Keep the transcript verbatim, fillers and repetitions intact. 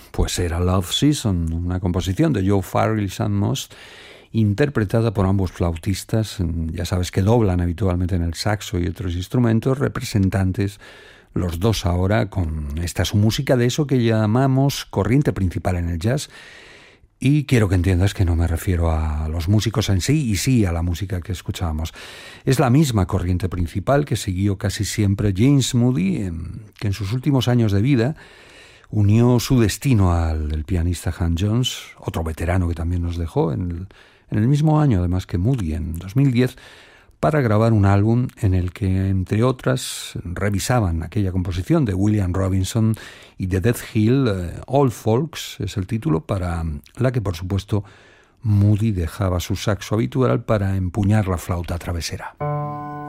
Pues era Love Season, una composición de Joe Farrell y Sam Moss, interpretada por ambos flautistas, ya sabes que doblan habitualmente en el saxo y otros instrumentos, representantes los dos ahora con esta su música de eso que llamamos corriente principal en el jazz. Y quiero que entiendas que no me refiero a los músicos en sí, y sí a la música que escuchamos. Es la misma corriente principal que siguió casi siempre James Moody, que en sus últimos años de vida unió su destino al del pianista Hank Jones, otro veterano que también nos dejó en el, en el mismo año, además que Moody, en dos mil diez, para grabar un álbum en el que, entre otras, revisaban aquella composición de William Robinson y de Death Hill, eh, Old Folks es el título, para la que, por supuesto, Moody dejaba su saxo habitual para empuñar la flauta travesera.